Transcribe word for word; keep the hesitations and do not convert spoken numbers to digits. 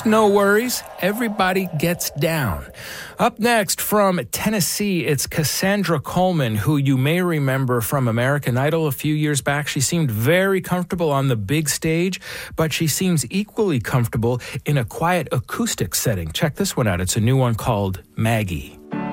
No worries. Everybody gets down. Up next from Tennessee, it's Cassandra Coleman, who you may remember from American Idol a few years back. She seemed very comfortable on the big stage, but she seems equally comfortable in a quiet acoustic setting. Check this one out. It's a new one called Maggie.